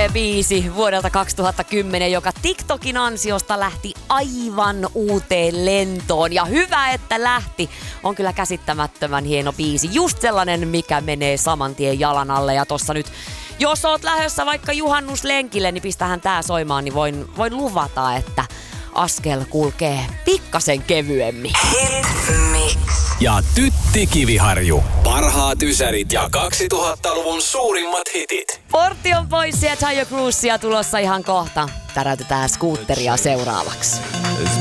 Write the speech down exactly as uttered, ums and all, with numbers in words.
biisi vuodelta kaksituhattakymmenen, joka TikTokin ansiosta lähti aivan uuteen lentoon. Ja hyvä, että lähti. On kyllä käsittämättömän hieno biisi. Just sellainen, mikä menee saman tien jalan alle. Ja tossa nyt, jos oot lähdössä vaikka juhannuslenkille, niin pistähän tää soimaan, niin voin, voin luvata, että askel kulkee pikkasen kevyemmin. Hit Mix. Ja Tytti Kiviharju. Parhaat ysärit ja kaksituhattaluvun suurimmat hitit. Portti on pois ja Taio Cruzia tulossa ihan kohta. Täräytetään skuutteria seuraavaksi.